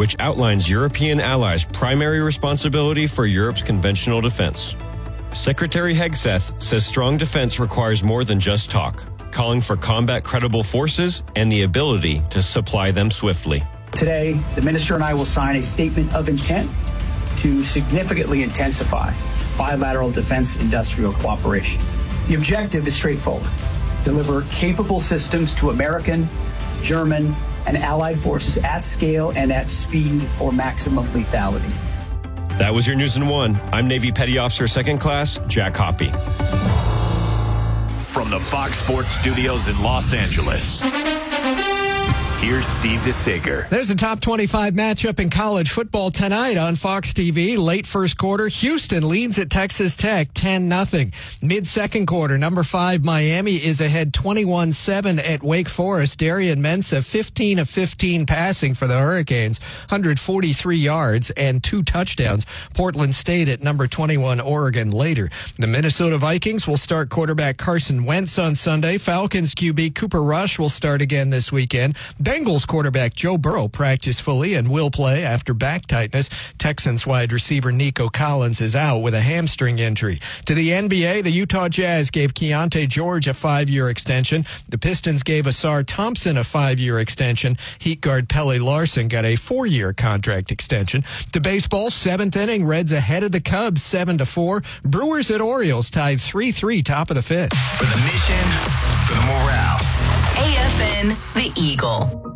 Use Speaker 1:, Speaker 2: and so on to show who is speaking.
Speaker 1: which outlines European allies' primary responsibility for Europe's conventional defense. Secretary Hegseth says strong defense requires more than just talk, calling for combat-credible forces and the ability to supply them swiftly.
Speaker 2: Today, the minister and I will sign a statement of intent to significantly intensify bilateral defense industrial cooperation. The objective is straightforward: deliver capable systems to American, German, and allied forces at scale and at speed for maximum lethality.
Speaker 1: That was your News in One. I'm Navy Petty Officer Second Class Jack Hoppy.
Speaker 3: From the Fox Sports Studios in Los Angeles, here's Steve DeSager.
Speaker 4: There's a top 25 matchup in college football tonight on Fox TV. Late first quarter, Houston leads at Texas Tech 10-0. Mid-second quarter, number 5 Miami is ahead 21-7 at Wake Forest. Darian Mensah 15 of 15 passing for the Hurricanes, 143 yards and 2 touchdowns. Portland State at number 21 Oregon later. The Minnesota Vikings will start quarterback Carson Wentz on Sunday. Falcons QB Cooper Rush will start again this weekend. Bengals quarterback Joe Burrow practiced fully and will play after back tightness. Texans wide receiver Nico Collins is out with a hamstring injury. To the NBA, the Utah Jazz gave Keontae George a 5-year extension. The Pistons gave Asar Thompson a 5-year extension. Heat guard Pelle Larson got a 4-year contract extension. To baseball, 7th inning, Reds ahead of the Cubs 7-4. Brewers at Orioles tied 3-3, top of the 5th.
Speaker 3: For the mission, for the morale.
Speaker 5: AFN, The Eagle.